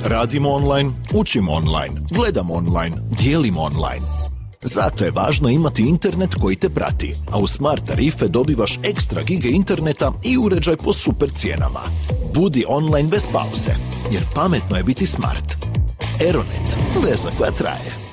Radimo online, učimo online, gledamo online, dijelimo online. Zato je važno imati internet koji te prati, a u Smart tarife dobivaš ekstra gige interneta i uređaj po super cijenama. Budi online bez pauze, jer pametno je biti smart. Eronet, veza koja traje.